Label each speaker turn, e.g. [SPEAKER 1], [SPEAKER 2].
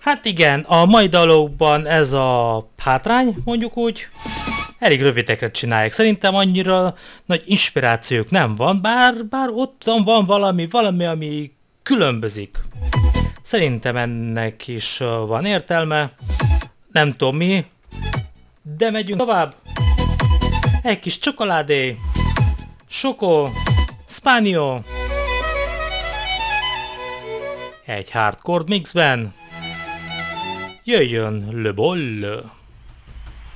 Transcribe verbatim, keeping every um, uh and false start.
[SPEAKER 1] Hát igen, a mai dalokban ez a hátrány, mondjuk úgy, elég rövidekre csinálják. Szerintem annyira nagy inspirációk nem van, bár, bár ott van valami, valami, ami különbözik. Szerintem ennek is van értelme, nem tudom mi, de megyünk tovább. Egy kis csokoládé, Sokó, Spanió, egy hardcore mixben, jöjjön Le Boll.